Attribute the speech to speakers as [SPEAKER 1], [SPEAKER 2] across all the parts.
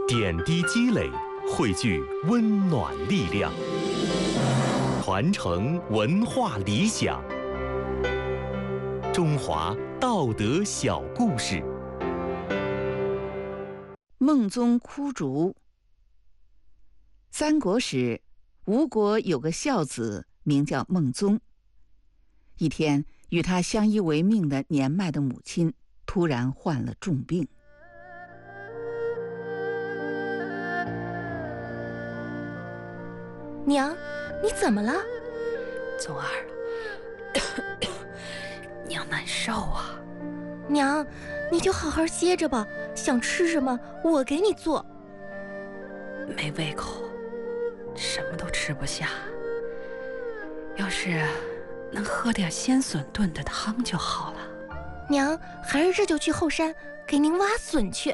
[SPEAKER 1] 点滴积累，汇聚温暖力量，传承文化理想。中华道德小故事。
[SPEAKER 2] 孟宗哭竹。三国时，吴国有个孝子名叫孟宗。一天，与他相依为命的年迈的母亲突然患了重病。
[SPEAKER 3] 娘，你怎么了？
[SPEAKER 4] 宗儿，娘难受啊。
[SPEAKER 3] 娘，你就好好歇着吧，想吃什么我给你做。
[SPEAKER 4] 没胃口，什么都吃不下。要是能喝点鲜笋炖的汤就好了。
[SPEAKER 3] 娘，还是这就去后山给您挖笋去。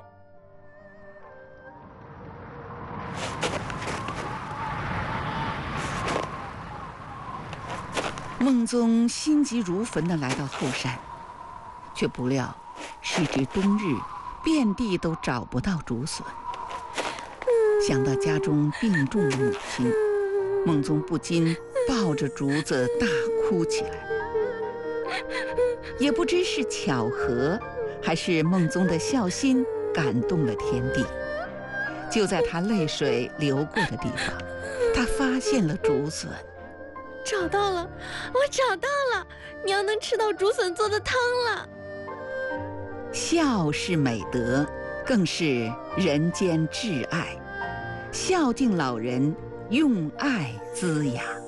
[SPEAKER 2] 孟宗心急如焚地来到后山，却不料时值冬日，遍地都找不到竹笋。想到家中病重的母亲，孟宗不禁抱着竹子大哭起来。也不知是巧合，还是孟宗的孝心感动了天地。就在他泪水流过的地方，他发现了竹笋。
[SPEAKER 3] 找到了，我找到了，娘能吃到竹笋做的汤了。
[SPEAKER 2] 孝是美德，更是人间挚爱。孝敬老人，用爱滋养。